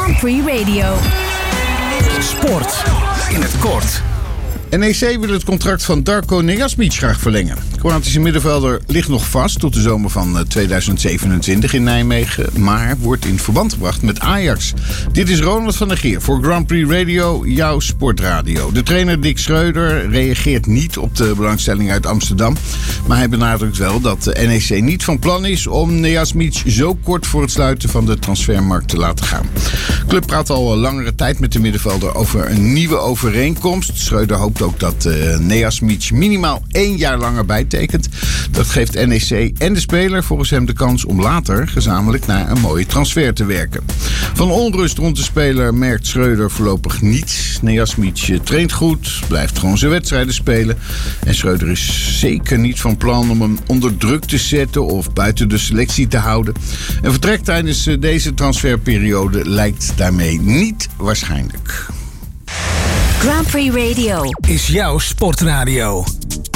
Grand Prix Radio. Sport in het kort. NEC wil het contract van Darko Nejasmic graag verlengen. De Kroatische middenvelder ligt nog vast tot de zomer van 2027 in Nijmegen, maar wordt in verband gebracht met Ajax. Dit is Ronald van der Geer voor Grand Prix Radio, jouw sportradio. De trainer Dick Schreuder reageert niet op de belangstelling uit Amsterdam, maar hij benadrukt wel dat de NEC niet van plan is om Nejasmic zo kort voor het sluiten van de transfermarkt te laten gaan. De club praat al langere tijd met de middenvelder over een nieuwe overeenkomst. Schreuder hoopt ook dat Nejasmic minimaal 1 jaar langer bijtekent. Dat geeft NEC en de speler volgens hem de kans om later gezamenlijk naar een mooie transfer te werken. Van onrust rond de speler merkt Schreuder voorlopig niets. Nejasmic traint goed, blijft gewoon zijn wedstrijden spelen. En Schreuder is zeker niet van plan om hem onder druk te zetten of buiten de selectie te houden. Een vertrek tijdens deze transferperiode lijkt daarmee niet waarschijnlijk. Grand Prix Radio Is jouw sportradio.